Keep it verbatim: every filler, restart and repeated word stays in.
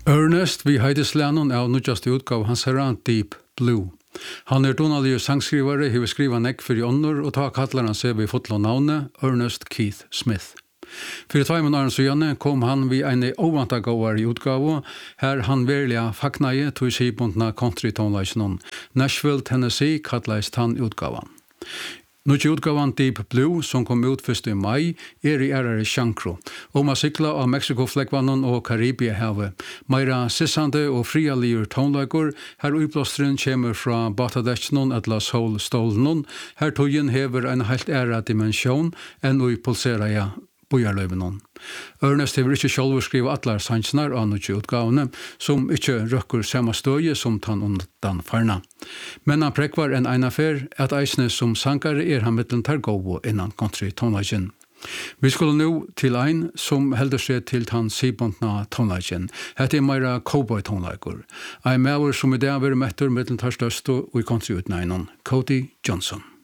Ernest vi heitislænon av nudjaste utgav hans herran Deep Blue. Han er donalig sangskrivare, hever skriva nekk for i ånder, og ta kallar han seg ved fotla navnet Ernest Keith Smith. For tvei måneder så gjerne kom han vid en ovanta gåar i utgave, her han verliga faknaie tog skibundna country-tonlaisjonen. Nashville, Tennessee kallast han utgavan. Nutje utgavan Deep Blue, som kom ut første i mai, er i ærare sjankro. Om a sykla av Mexiko-flekkvannen og Karibia-havet. Meira sissande og frialir tonlagur, her utblåstren kommer fra Batadetsjonen etla solstålnen, her togjen hever en helt æra dimensjon enn ui pulsera ja bojarløyvenon. Ernest hever ikkje sjálfur skriva atlar sangsnar av nutje utgavene, som ikkje røkker samme støye som tan undan farna. Men han prekvar en einafer at eisne som sankare er han mittlen tar gåvo innan country tonlagen. Vi skulle nå til ein som heldur seg til tan sibundna tonlagen. Hette er meira cowboy tonlager. Ein maver som i dag vil mettur mittlen tar størst og i country utneinon, Cody Johnson.